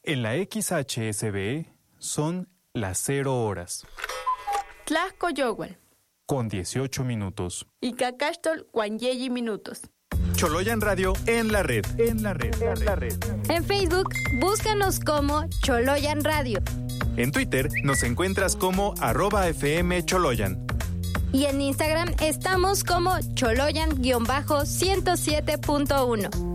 En la XHSB son las 0 horas. Tlaxcoyohual. Con 18 minutos. Y Cacaxtol, 1 minutos. Choloyan Radio en la red. En Facebook, búscanos como Choloyan Radio. En Twitter nos encuentras como @FM Choloyan. Y en Instagram estamos como Choloyan-107.1.